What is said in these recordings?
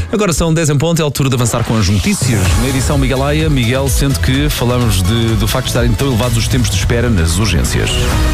Agora são 10 em ponto, é a altura de avançar com as notícias. Na edição Miguel Aia, Miguel, sendo que falamos do facto de estarem tão elevados os tempos de espera nas urgências.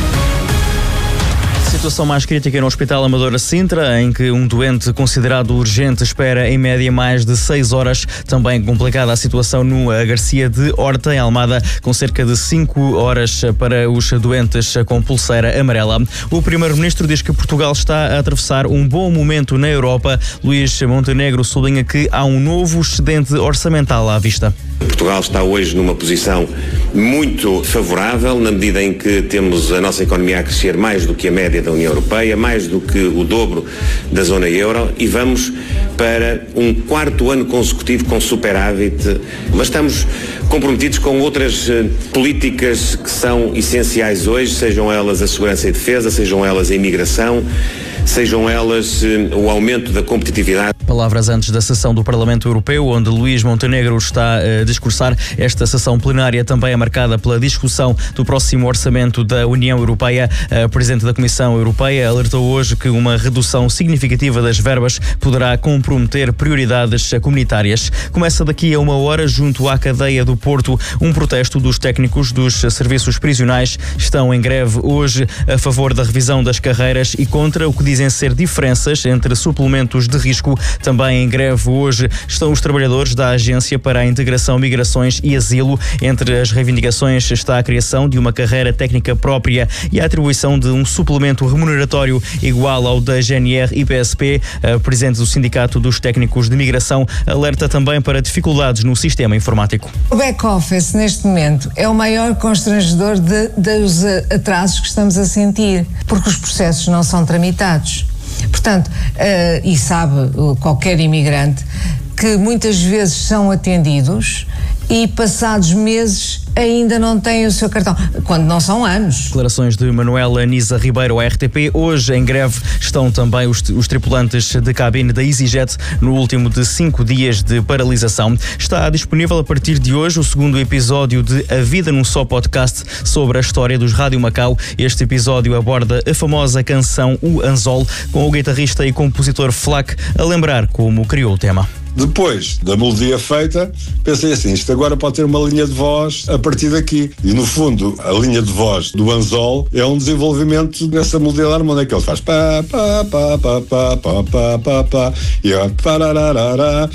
Situação mais crítica no Hospital Amadora Sintra, em que um doente considerado urgente espera em média mais de 6 horas. Também complicada a situação no Garcia de Horta, em Almada, com cerca de 5 horas para os doentes com pulseira amarela. O Primeiro-Ministro diz que Portugal está a atravessar um bom momento na Europa. Luís Montenegro sublinha que há um novo excedente orçamental à vista. Portugal está hoje numa posição muito favorável, na medida em que temos a nossa economia a crescer mais do que a média da União Europeia, mais do que o dobro da zona euro, e vamos para um quarto ano consecutivo com superávit, mas estamos comprometidos com outras políticas que são essenciais hoje, sejam elas a segurança e defesa, sejam elas a imigração, sejam elas o aumento da competitividade. Palavras antes da sessão do Parlamento Europeu, onde Luís Montenegro está a discursar. Esta sessão plenária também é marcada pela discussão do próximo orçamento da União Europeia. A Presidente da Comissão Europeia alertou hoje que uma redução significativa das verbas poderá comprometer prioridades comunitárias. Começa daqui a 1 hora, junto à cadeia do Porto, um protesto dos técnicos dos serviços prisionais. Estão em greve hoje a favor da revisão das carreiras e contra o que dizem ser diferenças entre suplementos de risco. Também em greve hoje estão os trabalhadores da Agência para a Integração, Migrações e Asilo. Entre as reivindicações está a criação de uma carreira técnica própria e a atribuição de um suplemento remuneratório igual ao da GNR e PSP. A Presidente do Sindicato dos Técnicos de Migração alerta também para dificuldades no sistema informático. O back-office, neste momento, é o maior constrangedor dos atrasos que estamos a sentir, porque os processos não são tramitados. Portanto, e sabe qualquer imigrante que muitas vezes são atendidos e passados meses ainda não têm o seu cartão, quando não são anos. Declarações de Manuela Nisa Ribeiro à RTP. Hoje em greve estão também os tripulantes de cabine da EasyJet no último de 5 dias de paralisação. Está disponível a partir de hoje o segundo episódio de A Vida Num Só podcast sobre a história dos Rádio Macau. Este episódio aborda a famosa canção O Anzol, com o guitarrista e compositor Flac a lembrar como criou o tema. Depois da melodia feita, pensei assim, isto agora pode ter uma linha de voz a partir daqui. E no fundo, a linha de voz do Anzol é um desenvolvimento dessa melodia da harmónica, que ele faz pá, pá, pá, pá, pá, pá, pá, pá, pá, e é parararara,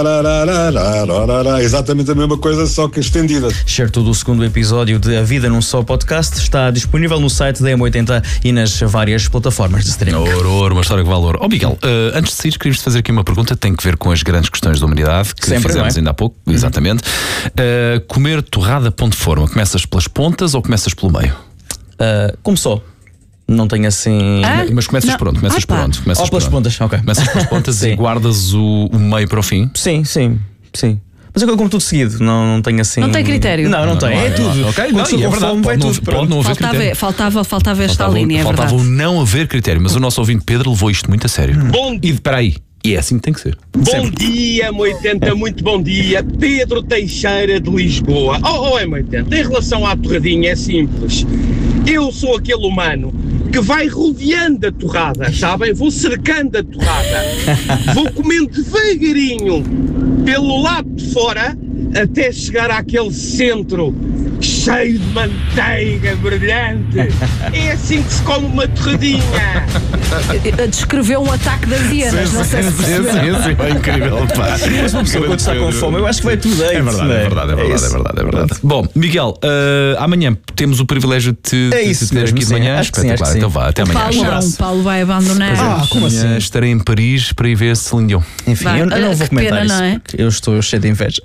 parararara, exatamente a mesma coisa, só que estendida. Certo do segundo episódio de A Vida Num Só podcast está disponível no site da M80 e nas várias plataformas de streaming. Uma história que valor. Miguel, antes de sair, queríamos fazer aqui uma pergunta que tem que ver com as grandes questões da humanidade que sempre, fizemos ainda há pouco, exatamente. Comer torrada pão de forma, começas pelas pontas ou começas pelo meio? Como só? Não tenho assim... Mas começas por onde? Começas por onde? Ou pelas pontas, ok. Começas pelas pontas e guardas o meio para o fim? Sim. Mas eu como tudo seguido, não tenho assim... Não tem critério? Não tem, é tudo. Ok, não, é verdade, pode não haver critério. Faltava esta linha, é verdade. Faltava não haver critério, mas o nosso ouvinte Pedro levou isto muito a sério. E espera aí. E é assim que tem que ser. Bom dia, M80, muito bom dia. Pedro Teixeira de Lisboa. M80, em relação à torradinha é simples. Eu sou aquele humano que vai rodeando a torrada, sabem? Vou cercando a torrada. Vou comendo devagarinho pelo lado de fora até chegar àquele centro cheio de manteiga brilhante. É assim que se come uma torradinha. Descreveu um ataque das hienas, não sei se percebeu. Sim, é incrível, pá. Mas uma pessoa quando está com fome, eu acho que vai tudo aí. É verdade. Bom, Miguel, amanhã temos o privilégio de te ter aqui de manhã. Espetacular, então vá, até amanhã. Paulo vai abandonar. Como assim? Estarei em Paris para ir ver Celine Dion. Enfim, eu não vou comentar isso, porque eu estou cheio de inveja.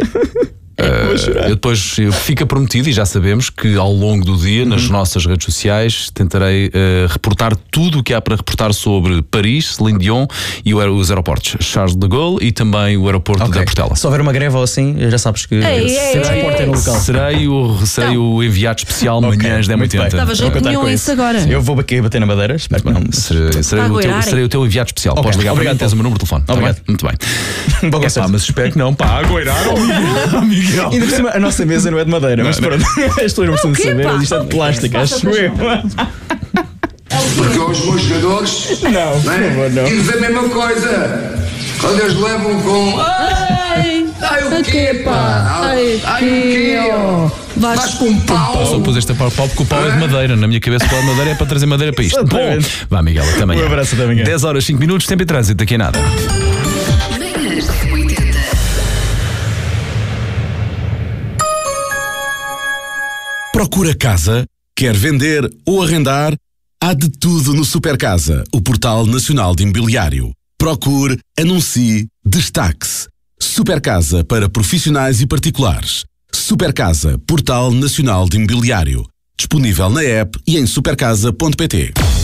Depois fica prometido, e já sabemos que ao longo do dia nas nossas redes sociais tentarei reportar tudo o que há para reportar sobre Paris, Celine Dion e os aeroportos Charles de Gaulle e também o aeroporto da Portela. Se houver uma greve ou assim, já sabes que sempre no local. Serei o enviado especial manhãs da M80. Estava já com isso agora. Eu vou aqui bater na madeira, espero que não. Serei o teu enviado especial. Podes ligar para mim, tens o meu número de telefone. Obrigado. Muito bem. Mas espero que não, pá, agoirar Miguel. Ainda por cima, a nossa mesa não é de madeira, mas pronto, as pessoas não precisam saber, isto é de plástico, acho eu. Porque os meus jogadores não. Dizem a mesma coisa. Eles levam com... Ai, o quê, pá? Ai, o quê, ó? Vais com pau. Só pus esta para o pau porque o pau é de madeira. Na minha cabeça, o pau de madeira é para trazer madeira para isto. Bom, vá, Miguel, até amanhã. Um abraço, até amanhã. 10 horas, 5 minutos, tempo e trânsito, daqui a nada. Procura casa? Quer vender ou arrendar? Há de tudo no Supercasa, o portal nacional de imobiliário. Procure, anuncie, destaque-se. Supercasa para profissionais e particulares. Supercasa, portal nacional de imobiliário. Disponível na app e em supercasa.pt.